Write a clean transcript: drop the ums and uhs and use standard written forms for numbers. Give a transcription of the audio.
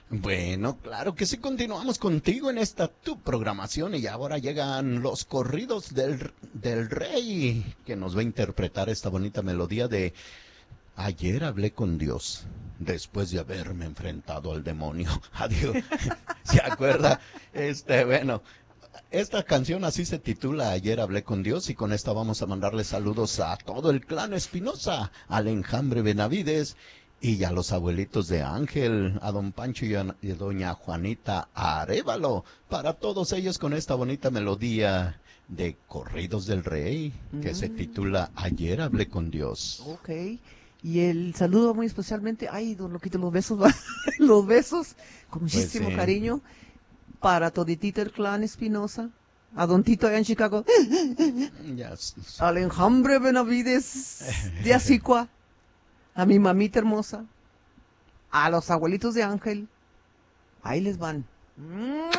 Bueno, claro que sí, continuamos contigo en esta tu programación y ahora llegan los corridos del rey que nos va a interpretar esta bonita melodía de Ayer hablé con Dios después de haberme enfrentado al demonio. Adiós. ¿Se acuerda? Bueno, esta canción así se titula Ayer hablé con Dios y con esta vamos a mandarle saludos a todo el clan Espinosa, al enjambre Benavides y a los abuelitos de Ángel, a don Pancho y a doña Juanita Arévalo, para todos ellos con esta bonita melodía de Corridos del Rey que se titula Ayer hablé con Dios. Ok. Y el saludo muy especialmente, ay, don Loquito, los besos, los besos, con muchísimo Pues sí. cariño, para toditito el clan Espinosa, a don Tito allá en Chicago, Ya, al enjambre Benavides de Asicua, a mi mamita hermosa, a los abuelitos de Ángel, ahí les van.